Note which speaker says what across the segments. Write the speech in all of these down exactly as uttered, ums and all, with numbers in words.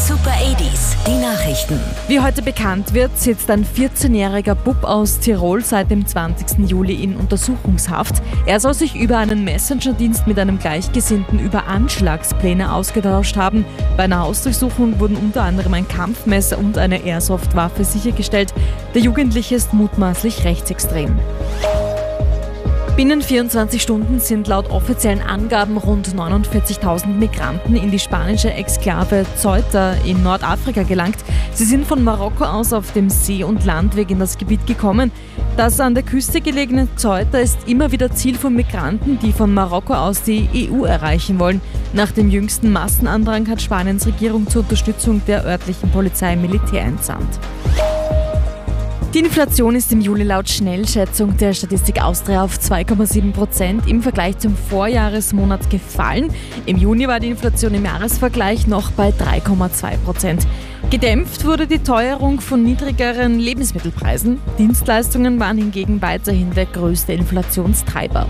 Speaker 1: Super achtziger, die Nachrichten.
Speaker 2: Wie heute bekannt wird, sitzt ein vierzehnjähriger Bub aus Tirol seit dem zwanzigsten Juli in Untersuchungshaft. Er soll sich über einen Messenger-Dienst mit einem Gleichgesinnten über Anschlagspläne ausgetauscht haben. Bei einer Hausdurchsuchung wurden unter anderem ein Kampfmesser und eine Airsoft-Waffe sichergestellt. Der Jugendliche ist mutmaßlich rechtsextrem. Binnen vierundzwanzig Stunden sind laut offiziellen Angaben rund neunundvierzigtausend Migranten in die spanische Exklave Ceuta in Nordafrika gelangt. Sie sind von Marokko aus auf dem See- und Landweg in das Gebiet gekommen. Das an der Küste gelegene Ceuta ist immer wieder Ziel von Migranten, die von Marokko aus die E U erreichen wollen. Nach dem jüngsten Massenandrang hat Spaniens Regierung zur Unterstützung der örtlichen Polizei Militär entsandt. Die Inflation ist im Juli laut Schnellschätzung der Statistik Austria auf zwei Komma sieben Prozent im Vergleich zum Vorjahresmonat gefallen. Im Juni war die Inflation im Jahresvergleich noch bei drei Komma zwei Prozent. Gedämpft wurde die Teuerung von niedrigeren Lebensmittelpreisen. Dienstleistungen waren hingegen weiterhin der größte Inflationstreiber.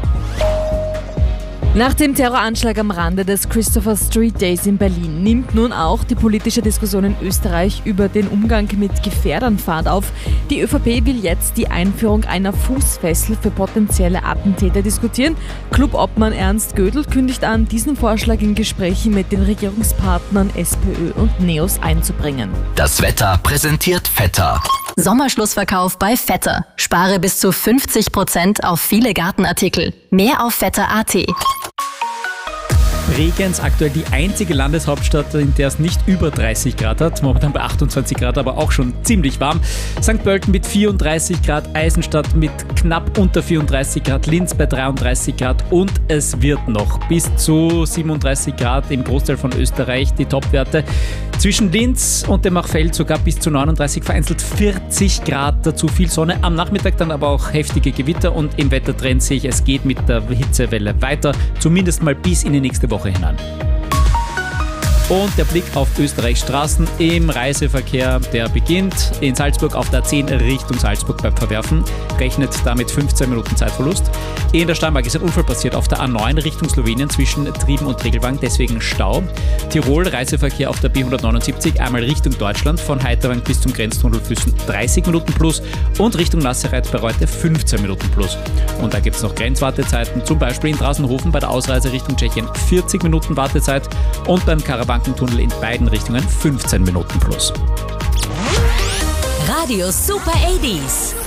Speaker 2: Nach dem Terroranschlag am Rande des Christopher Street Days in Berlin nimmt nun auch die politische Diskussion in Österreich über den Umgang mit Gefährdern Fahrt auf. Die ÖVP will jetzt die Einführung einer Fußfessel für potenzielle Attentäter diskutieren. Clubobmann Ernst Gödel kündigt an, diesen Vorschlag in Gesprächen mit den Regierungspartnern SPÖ und NEOS einzubringen.
Speaker 3: Das Wetter präsentiert Vetter.
Speaker 1: Sommerschlussverkauf bei Vetter. Spare bis zu fünfzig Prozent auf viele Gartenartikel. Mehr auf vetter punkt a t.
Speaker 4: Bregenz, aktuell die einzige Landeshauptstadt, in der es nicht über dreißig Grad hat. Momentan bei achtundzwanzig Grad, aber auch schon ziemlich warm. Sankt Pölten mit vierunddreißig Grad, Eisenstadt mit knapp unter vierunddreißig Grad, Linz bei dreiunddreißig Grad und es wird noch bis zu siebenunddreißig Grad im Großteil von Österreich die Topwerte. Zwischen Linz und dem Machfeld sogar bis zu neununddreißig, vereinzelt vierzig Grad, dazu viel Sonne. Am Nachmittag dann aber auch heftige Gewitter und im Wettertrend sehe ich, es geht mit der Hitzewelle weiter, zumindest mal bis in die nächste Woche hinein. Und der Blick auf Österreichs Straßen im Reiseverkehr, der beginnt in Salzburg auf der A zehn Richtung Salzburg beim Verwerfen, rechnet damit fünfzehn Minuten Zeitverlust. In der Starnberg ist ein Unfall passiert auf der A neun Richtung Slowenien zwischen Trieben und Regelwang, deswegen Stau. Tirol Reiseverkehr auf der B hundertneunundsiebzig, einmal Richtung Deutschland, von Heiterwang bis zum Grenztunnel Füssen dreißig Minuten plus und Richtung Nassereit bei Reute fünfzehn Minuten plus. Und da gibt es noch Grenzwartezeiten, zum Beispiel in Draußenhofen bei der Ausreise Richtung Tschechien vierzig Minuten Wartezeit und beim Karawankentunnel in beiden Richtungen fünfzehn Minuten plus.
Speaker 1: Radio Super achtziger.